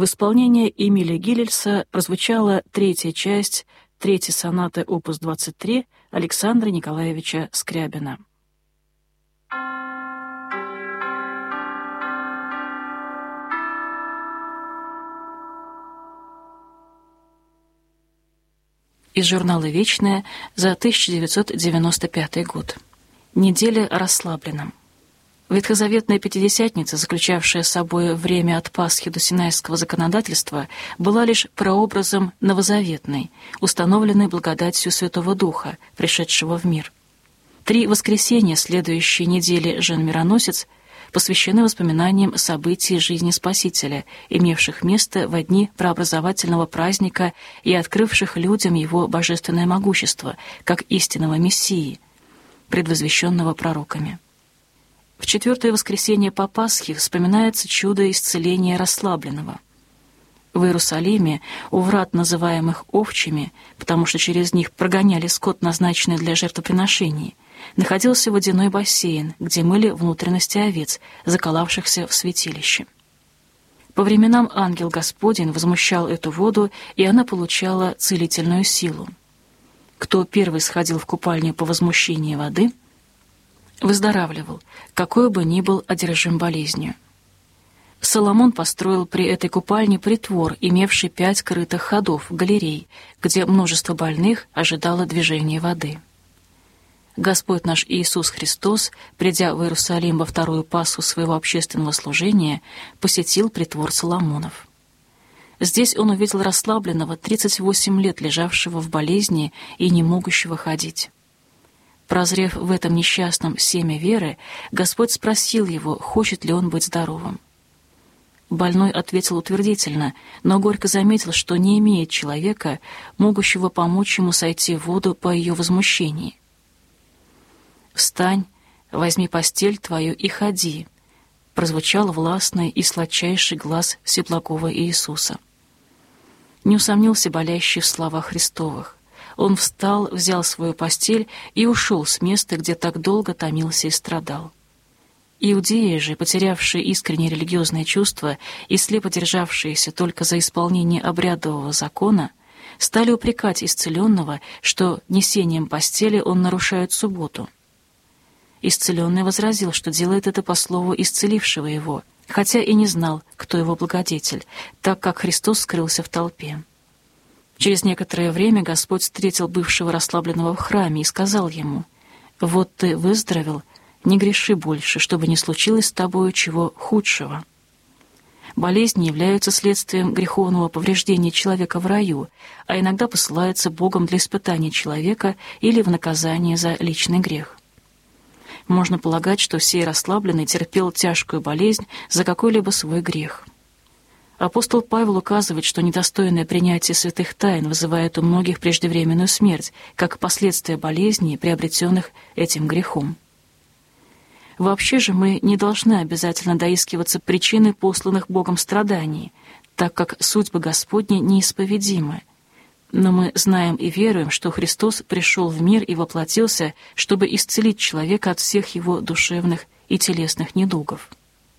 В исполнении Эмиля Гиллельса прозвучала третья часть третьей сонаты опус 23 Александра Николаевича Скрябина. Из журнала «Вечное» за 1995 год. Неделя о расслабленном. Ветхозаветная Пятидесятница, заключавшая с собой время от Пасхи до Синайского законодательства, была лишь прообразом новозаветной, установленной благодатью Святого Духа, пришедшего в мир. 3 воскресенья следующей недели Жен-Мироносец посвящены воспоминаниям событий жизни Спасителя, имевших место во дни преобразовательного праздника и открывших людям его божественное могущество, как истинного Мессии, предвозвещенного пророками. В 4-е воскресенье по Пасхе вспоминается чудо исцеления расслабленного. В Иерусалиме, у врат, называемых овчими, потому что через них прогоняли скот, назначенный для жертвоприношений, находился водяной бассейн, где мыли внутренности овец, заколавшихся в святилище. По временам ангел Господень возмущал эту воду, и она получала целительную силу. Кто первый сходил в купальню по возмущении воды, выздоравливал, какой бы ни был одержим болезнью. Соломон построил при этой купальне притвор, имевший 5 крытых ходов, галерей, где множество больных ожидало движения воды. Господь наш Иисус Христос, придя в Иерусалим во 2-ю Пасху своего общественного служения, посетил притвор Соломонов. Здесь он увидел расслабленного 38 лет лежавшего в болезни и не могущего ходить. Прозрев в этом несчастном семя веры, Господь спросил его, хочет ли он быть здоровым. Больной ответил утвердительно, но горько заметил, что не имеет человека, могущего помочь ему сойти в воду по ее возмущении. «Встань, возьми постель твою и ходи», прозвучал властный и сладчайший глас всеблагого Иисуса. Не усомнился болящий в словах Христовых. Он встал, взял свою постель и ушел с места, где так долго томился и страдал. Иудеи же, потерявшие искренние религиозные чувства и слепо державшиеся только за исполнение обрядового закона, стали упрекать исцеленного, что несением постели он нарушает субботу. Исцеленный возразил, что делает это по слову исцелившего его, хотя и не знал, кто его благодетель, так как Христос скрылся в толпе. Через некоторое время Господь встретил бывшего расслабленного в храме и сказал ему: «Вот ты выздоровел, не греши больше, чтобы не случилось с тобою чего худшего». Болезни являются следствием греховного повреждения человека в раю, а иногда посылаются Богом для испытания человека или в наказание за личный грех. Можно полагать, что сей расслабленный терпел тяжкую болезнь за какой-либо свой грех. Апостол Павел указывает, что недостойное принятие святых тайн вызывает у многих преждевременную смерть, как последствия болезней, приобретенных этим грехом. Вообще же мы не должны обязательно доискиваться причины посланных Богом страданий, так как судьбы Господни неисповедимы. Но мы знаем и веруем, что Христос пришел в мир и воплотился, чтобы исцелить человека от всех его душевных и телесных недугов.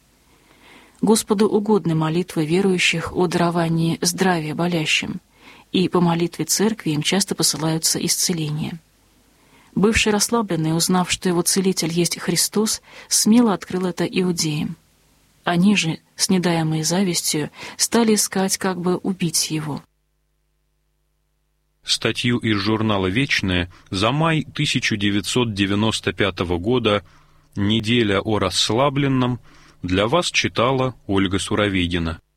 Господу угодны молитвы верующих о даровании здравия болящим, и по молитве церкви им часто посылаются исцеления. Бывший расслабленный, узнав, что его целитель есть Христос, смело открыл это иудеям. Они же, снедаемые завистью, стали искать, как бы убить его. Статью из журнала «Вечное» за май 1995 года «Неделя о расслабленном» для вас читала Ольга Суровидина.